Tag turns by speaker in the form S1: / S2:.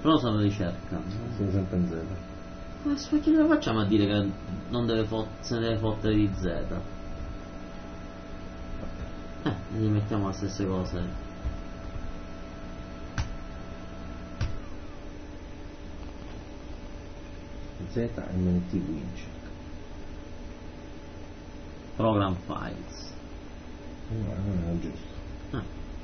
S1: Però stanno ricercando.
S2: Sono sempre in Z.
S1: Ma che la facciamo a dire che non deve se ne deve fottere di Z? Gli mettiamo le stesse cose.
S2: ZMT Winch.
S1: Program files.
S2: No, non è giusto.